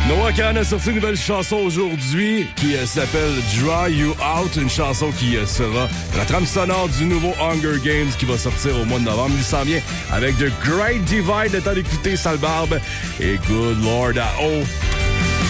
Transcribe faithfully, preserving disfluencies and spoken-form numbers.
Noah Kahan a sorti une nouvelle chanson aujourd'hui qui euh, s'appelle Dry You Out, une chanson qui euh, sera la trame sonore du nouveau Hunger Games qui va sortir au mois de novembre. Il s'en vient avec The Great Divide, le temps d'écouter Sale Barbe et Good Lord à haut